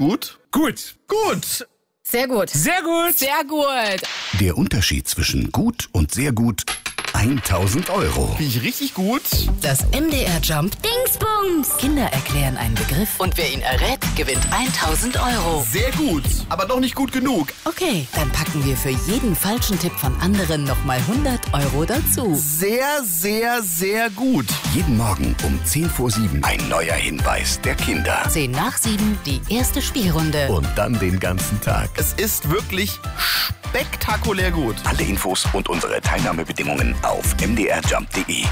Gut? Gut. Gut! Sehr gut. Sehr gut. Sehr gut. Der Unterschied zwischen gut und sehr gut: 1.000 Euro. Bin ich richtig gut? Das MDR Jump Dingsbums. Kinder erklären einen Begriff und wer ihn errät, gewinnt 1.000 Euro. Sehr gut, aber noch nicht gut genug. Okay, dann packen wir für jeden falschen Tipp von anderen nochmal 100 Euro dazu. Sehr, sehr, sehr gut. Jeden Morgen um 6:50 ein neuer Hinweis der Kinder. 10 nach 7, die erste Spielrunde. Und dann den ganzen Tag. Es ist wirklich spektakulär gut. Alle Infos und unsere Teilnahmebedingungen auf mdrjump.de.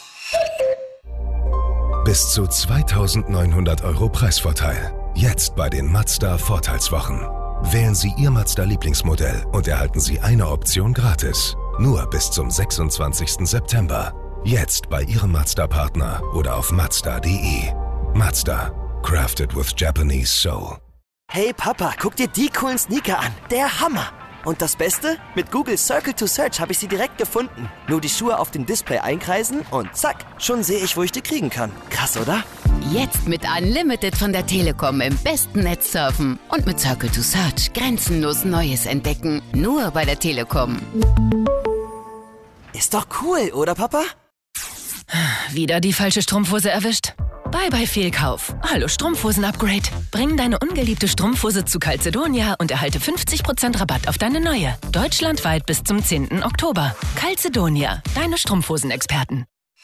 Bis zu 2.900 Euro Preisvorteil. Jetzt bei den Mazda Vorteilswochen. Wählen Sie Ihr Mazda-Lieblingsmodell und erhalten Sie eine Option gratis. Nur bis zum 26. September. Jetzt bei Ihrem Mazda-Partner oder auf mazda.de. Mazda. Crafted with Japanese soul. Hey Papa, guck dir die coolen Sneaker an. Der Hammer. Und das Beste? Mit Google Circle to Search habe ich sie direkt gefunden. Nur die Schuhe auf dem Display einkreisen und zack, schon sehe ich, wo ich die kriegen kann. Krass, oder? Jetzt mit Unlimited von der Telekom im besten Netz surfen und mit Circle to Search grenzenlos Neues entdecken. Nur bei der Telekom. Ist doch cool, oder Papa? Wieder die falsche Strumpfhose erwischt? Bye bye Fehlkauf. Hallo Strumpfhosen-Upgrade. Bring deine ungeliebte Strumpfhose zu Calzedonia und erhalte 50% Rabatt auf deine neue. Deutschlandweit bis zum 10. Oktober. Calzedonia, deine Strumpfhosen-Experten.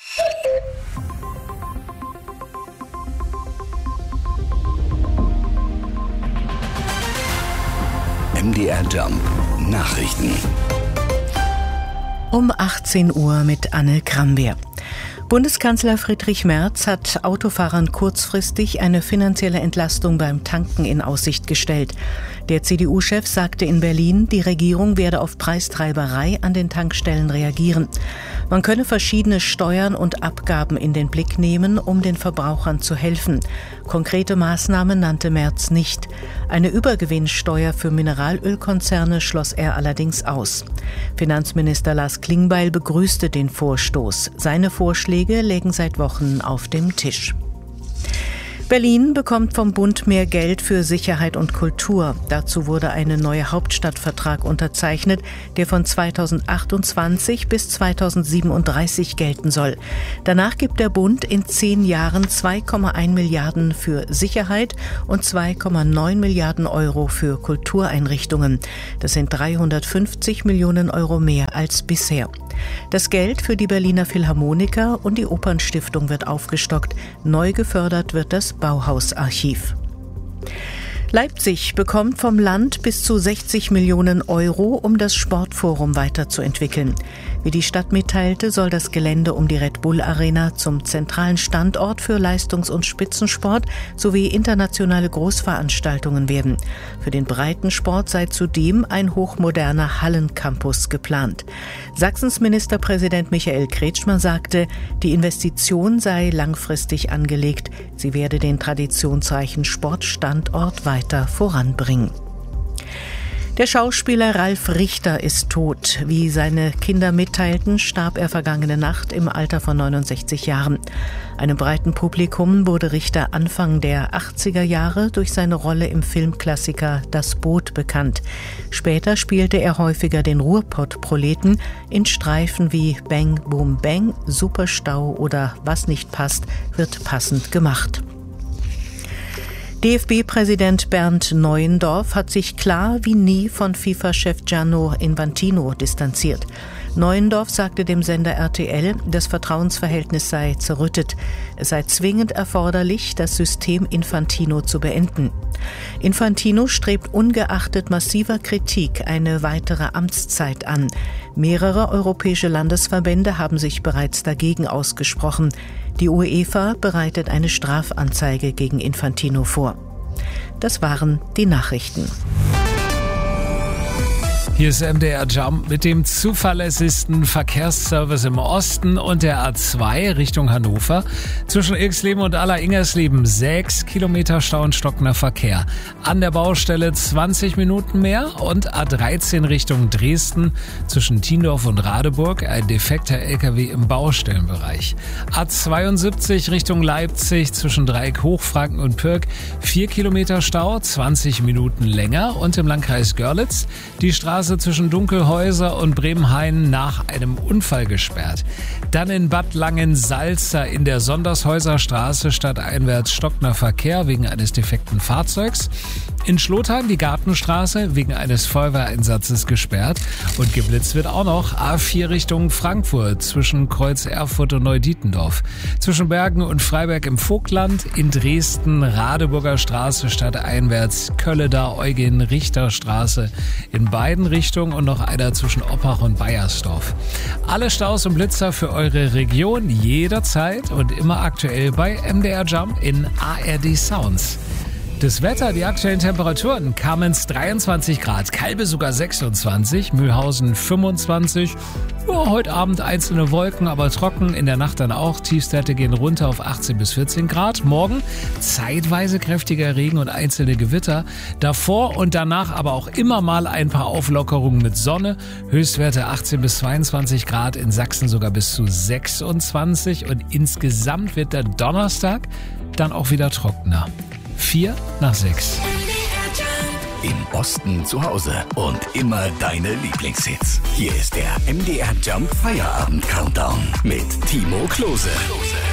MDR Jump Nachrichten. Um 18 Uhr mit Anne Krambeer. Bundeskanzler Friedrich Merz hat Autofahrern kurzfristig eine finanzielle Entlastung beim Tanken in Aussicht gestellt. Der CDU-Chef sagte in Berlin, die Regierung werde auf Preistreiberei an den Tankstellen reagieren. Man könne verschiedene Steuern und Abgaben in den Blick nehmen, um den Verbrauchern zu helfen. Konkrete Maßnahmen nannte Merz nicht. Eine Übergewinnsteuer für Mineralölkonzerne schloss er allerdings aus. Finanzminister Lars Klingbeil begrüßte den Vorstoß. Seine Vorschläge lägen seit Wochen auf dem Tisch. Berlin bekommt vom Bund mehr Geld für Sicherheit und Kultur. Dazu wurde ein neuer Hauptstadtvertrag unterzeichnet, der von 2028 bis 2037 gelten soll. Danach gibt der Bund in 10 Jahren 2,1 Milliarden für Sicherheit und 2,9 Milliarden Euro für Kultureinrichtungen. Das sind 350 Millionen Euro mehr als bisher. Das Geld für die Berliner Philharmoniker und die Opernstiftung wird aufgestockt. Neu gefördert wird das Bauhausarchiv. Leipzig bekommt vom Land bis zu 60 Millionen Euro, um das Sportforum weiterzuentwickeln. Wie die Stadt mitteilte, soll das Gelände um die Red Bull Arena zum zentralen Standort für Leistungs- und Spitzensport sowie internationale Großveranstaltungen werden. Für den Breitensport sei zudem ein hochmoderner Hallencampus geplant. Sachsens Ministerpräsident Michael Kretschmer sagte, die Investition sei langfristig angelegt. Sie werde den traditionsreichen Sportstandort weiter voranbringen. Der Schauspieler Ralf Richter ist tot. Wie seine Kinder mitteilten, starb er vergangene Nacht im Alter von 69 Jahren. Einem breiten Publikum wurde Richter Anfang der 80er Jahre durch seine Rolle im Filmklassiker Das Boot bekannt. Später spielte er häufiger den Ruhrpott-Proleten in Streifen wie Bang Boom Bang, Superstau oder Was nicht passt, wird passend gemacht. DFB-Präsident Bernd Neuendorf hat sich klar wie nie von FIFA-Chef Gianni Infantino distanziert. Neuendorf sagte dem Sender RTL, das Vertrauensverhältnis sei zerrüttet. Es sei zwingend erforderlich, das System Infantino zu beenden. Infantino strebt ungeachtet massiver Kritik eine weitere Amtszeit an. Mehrere europäische Landesverbände haben sich bereits dagegen ausgesprochen. Die UEFA bereitet eine Strafanzeige gegen Infantino vor. Das waren die Nachrichten. Hier ist MDR Jump mit dem zuverlässigsten Verkehrsservice im Osten und der A2 Richtung Hannover. Zwischen Ilksleben und Aller-Ingersleben 6 Kilometer Stau und stockender Verkehr. An der Baustelle 20 Minuten mehr und A13 Richtung Dresden zwischen Tiendorf und Radeburg ein defekter LKW im Baustellenbereich. A72 Richtung Leipzig zwischen Dreieck Hochfranken und Pirk 4 Kilometer Stau, 20 Minuten länger und im Landkreis Görlitz die Straße zwischen Dunkelhäuser und Bremenhain nach einem Unfall gesperrt. Dann in Bad Langensalza in der Sondershäuserstraße stadteinwärts stockender Verkehr wegen eines defekten Fahrzeugs. In Schlotheim die Gartenstraße wegen eines Feuerwehreinsatzes gesperrt und geblitzt wird auch noch A4 Richtung Frankfurt zwischen Kreuz Erfurt und Neudietendorf. Zwischen Bergen und Freiberg im Vogtland, in Dresden Radeburger Straße stadteinwärts Kölleda-Eugen-Richter-Straße in beiden Richtungen und noch einer zwischen Oppach und Baiersdorf. Alle Staus und Blitzer für eure Region jederzeit und immer aktuell bei MDR Jump in ARD Sounds. Das Wetter, die aktuellen Temperaturen: Kamenz 23 Grad, Kalbe sogar 26, Mühlhausen 25. Ja, heute Abend einzelne Wolken, aber trocken, in der Nacht dann auch. Tiefstwerte gehen runter auf 18 bis 14 Grad. Morgen zeitweise kräftiger Regen und einzelne Gewitter. Davor und danach aber auch immer mal ein paar Auflockerungen mit Sonne. Höchstwerte 18 bis 22 Grad, in Sachsen sogar bis zu 26. Und insgesamt wird der Donnerstag dann auch wieder trockener. 4 nach 6. Im Osten zu Hause und immer deine Lieblingshits. Hier ist der MDR Jump Feierabend Countdown mit Timo Klose.